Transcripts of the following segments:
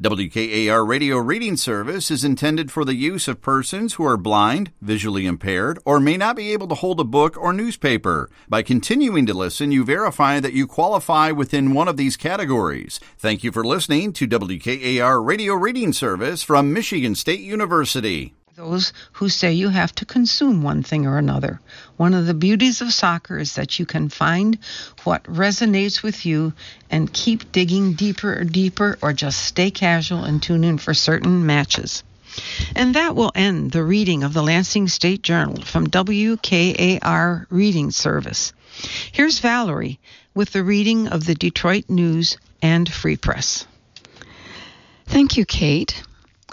WKAR Radio Reading Service is intended for the use of persons who are blind, visually impaired, or may not be able to hold a book or newspaper. By continuing to listen, you verify that you qualify within one of these categories. Thank you for listening to WKAR Radio Reading Service from Michigan State University. Those who say you have to consume one thing or another. One of the beauties of soccer is that you can find what resonates with you and keep digging deeper, or just stay casual and tune in for certain matches. And that will end the reading of the Lansing State Journal from WKAR Reading Service. Here's Valerie with the reading of the Detroit News and Free Press. Thank you, Kate.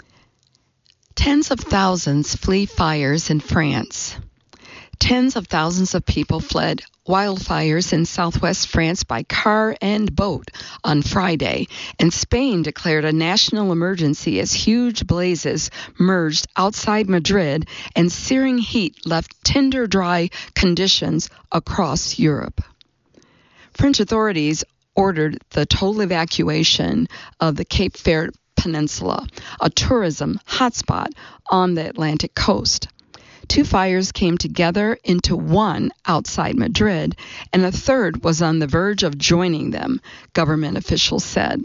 Tens of thousands flee fires in France. Tens of thousands of people fled wildfires in southwest France by car and boat on Friday, and Spain declared a national emergency as huge blazes merged outside Madrid and searing heat left tinder-dry conditions across Europe. French authorities ordered the total evacuation of the Cape Verde Peninsula, a tourism hotspot on the Atlantic coast. Two fires came together into one outside Madrid, and a third was on the verge of joining them, government officials said.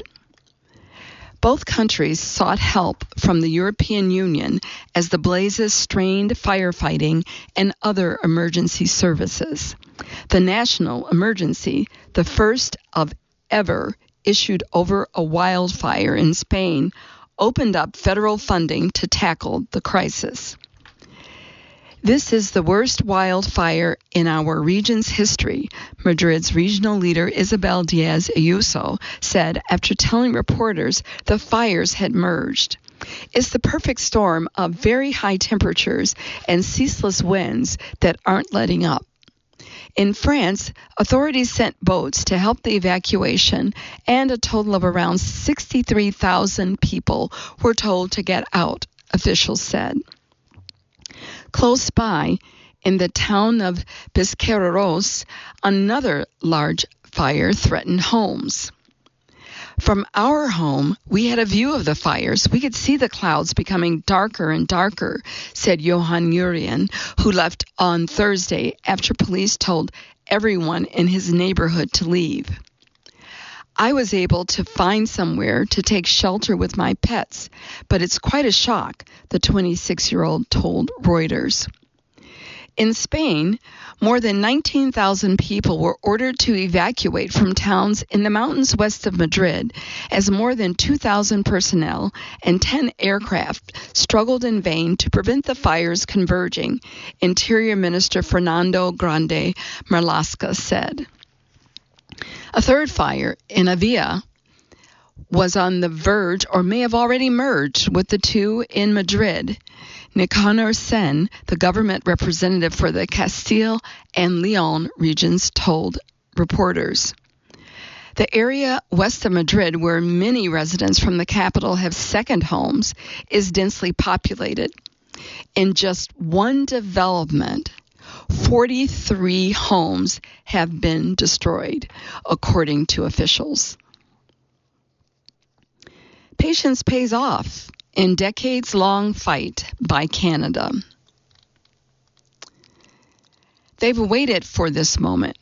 Both countries sought help from the European Union as the blazes strained firefighting and other emergency services. The national emergency, the first of ever issued over a wildfire in Spain, opened up federal funding to tackle the crisis. This is the worst wildfire in our region's history, Madrid's regional leader Isabel Diaz Ayuso said after telling reporters the fires had merged. It's the perfect storm of very high temperatures and ceaseless winds that aren't letting up. In France, authorities sent boats to help the evacuation, and a total of around 63,000 people were told to get out, officials said. Close by, in the town of Bisqueiros, another large fire threatened homes. From our home, we had a view of the fires. We could see the clouds becoming darker and darker, said Johan Urian, who left on Thursday after police told everyone in his neighborhood to leave. I was able to find somewhere to take shelter with my pets, but it's quite a shock, the 26-year-old told Reuters. In Spain, more than 19,000 people were ordered to evacuate from towns in the mountains west of Madrid as more than 2,000 personnel and 10 aircraft struggled in vain to prevent the fires converging, Interior Minister Fernando Grande Marlaska said. A third fire in Avia was on the verge or may have already merged with the two in Madrid. Nicanor Sen, the government representative for the Castile and Leon regions, told reporters. The area west of Madrid, where many residents from the capital have second homes, is densely populated. In just one development, 43 homes have been destroyed, according to officials. Patience pays off in decades-long fight by Canada. They've waited for this moment.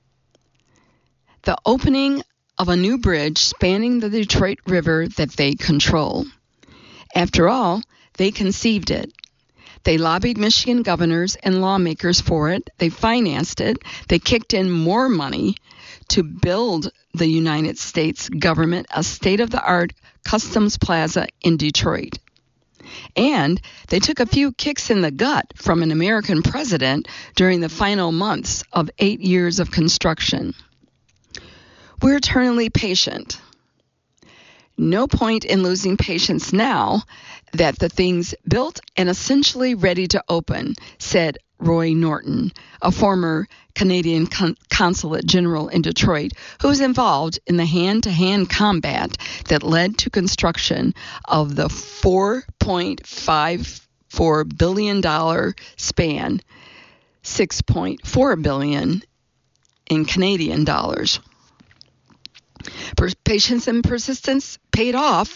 The opening of a new bridge spanning the Detroit River that they control. After all, they conceived it. They lobbied Michigan governors and lawmakers for it. They financed it. They kicked in more money to build the United States government a state-of-the-art Customs Plaza in Detroit. And they took a few kicks in the gut from an American president during the final months of 8 years of construction. We're eternally patient. No point in losing patience now that the thing's built and essentially ready to open, said Roy Norton, a former Canadian consulate general in Detroit, who was involved in the hand-to-hand combat that led to construction of the $4.54 billion span, $6.4 billion in Canadian dollars. Patience and persistence paid off